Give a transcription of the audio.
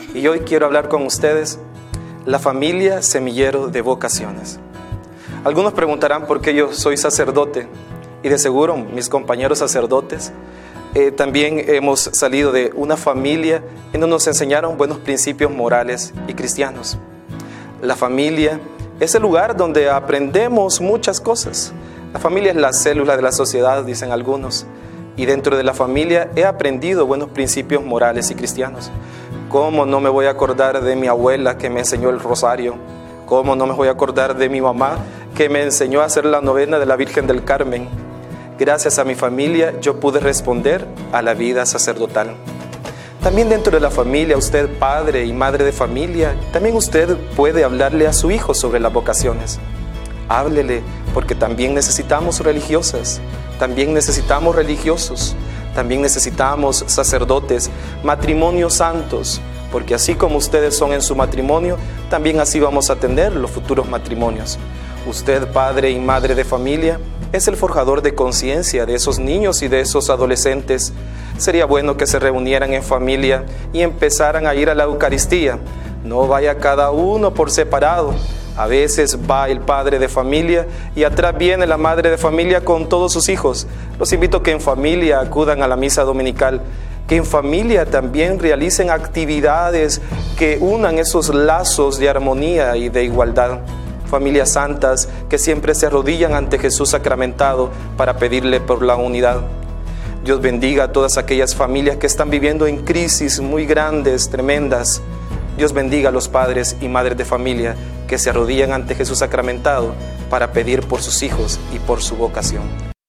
Y hoy quiero hablar con ustedes la familia semillero de vocaciones. Algunos preguntarán por qué yo soy sacerdote, y de seguro mis compañeros sacerdotes también hemos salido de una familia en donde nos enseñaron buenos principios morales y cristianos. La familia es el lugar donde aprendemos muchas cosas. La familia es la célula de la sociedad, dicen algunos, y dentro de la familia he aprendido buenos principios morales y cristianos. ¿Cómo no me voy a acordar de mi abuela que me enseñó el rosario? ¿Cómo no me voy a acordar de mi mamá que me enseñó a hacer la novena de la Virgen del Carmen? Gracias a mi familia yo pude responder a la vida sacerdotal. También dentro de la familia, usted padre y madre de familia, también usted puede hablarle a su hijo sobre las vocaciones. Háblele, porque también necesitamos religiosas, también necesitamos religiosos, también necesitamos sacerdotes, matrimonios santos, porque así como ustedes son en su matrimonio, también así vamos a tener los futuros matrimonios. Usted, padre y madre de familia, es el forjador de conciencia de esos niños y de esos adolescentes. Sería bueno que se reunieran en familia y empezaran a ir a la Eucaristía. No vaya cada uno por separado. A veces va el padre de familia y atrás viene la madre de familia con todos sus hijos. Los invito a que en familia acudan a la misa dominical, que en familia también realicen actividades que unan esos lazos de armonía y de igualdad. Familias santas que siempre se arrodillan ante Jesús sacramentado para pedirle por la unidad. Dios bendiga a todas aquellas familias que están viviendo en crisis muy grandes, tremendas. Dios bendiga a los padres y madres de familia que se arrodillan ante Jesús sacramentado para pedir por sus hijos y por su vocación.